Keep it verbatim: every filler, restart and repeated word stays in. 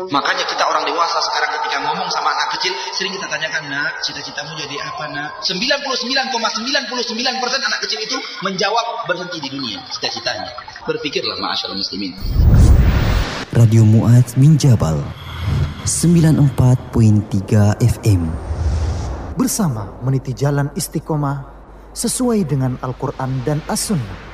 Makanya kita orang dewasa sekarang ketika ngomong sama anak kecil, sering kita tanyakan, nak, cita-citamu jadi apa, nak? sembilan puluh sembilan koma sembilan sembilan persen anak kecil itu menjawab berhenti di dunia, cita-citanya. Berpikirlah, ma'asyarul muslimin. Radio Mu'adz bin Jabal sembilan puluh empat koma tiga F M. Bersama meniti jalan istiqomah sesuai dengan Al-Quran dan As-Sunnah.